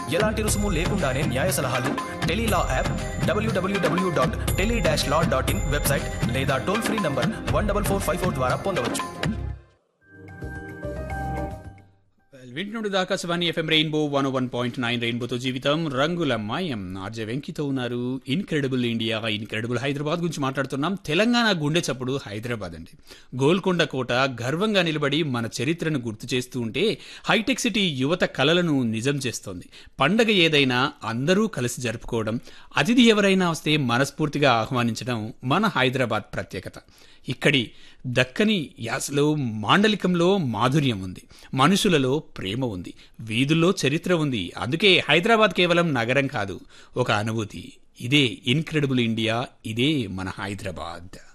ఎలాంటి రుసుము లేకుండానే న్యాయ సలహాలు టెలీలా యాప్, www.tele-law.in వెబ్సైట్ లేదా టోల్ ఫ్రీ నంబర్ 14454 ద్వారా పొందవచ్చు. వింటుడు ఆకాశవాణి FM రెయిన్బో 101.9 రెయిన్బోతో జీవితం రంగుల మాయం. ఆర్జే వెంకితో ఉన్నారు. ఇన్క్రెడిబుల్ ఇండియా, ఇన్క్రెడిబుల్ హైదరాబాద్ గురించి మాట్లాడుతున్నాం. తెలంగాణ గుండె చప్పుడు హైదరాబాద్ అండి. గోల్కొండ కోట గర్వంగా నిలబడి మన చరిత్రను గుర్తు చేస్తూ ఉంటే హైటెక్ సిటీ యువత కలలను నిజం చేస్తోంది. పండగ ఏదైనా అందరూ కలిసి జరుపుకోవడం, అతిథి ఎవరైనా వస్తే మనస్ఫూర్తిగా ఆహ్వానించడం మన హైదరాబాద్ ప్రత్యేకత. ఇక్కడి దక్కని యాసలో, మాండలికంలో మాధుర్యం ఉంది, మనుషులలో ప్రేమ ఉంది, వీధుల్లో చరిత్ర ఉంది. అందుకే హైదరాబాద్ కేవలం నగరం కాదు, ఒక అనుభూతి. ఇదే ఇన్క్రెడిబుల్ ఇండియా, ఇదే మన హైదరాబాద్.